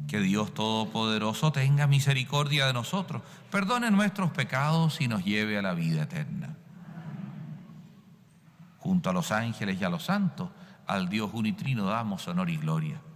Que Dios Todopoderoso tenga misericordia de nosotros, perdone nuestros pecados y nos lleve a la vida eterna. Junto a los ángeles y a los santos, al Dios unitrino damos honor y gloria.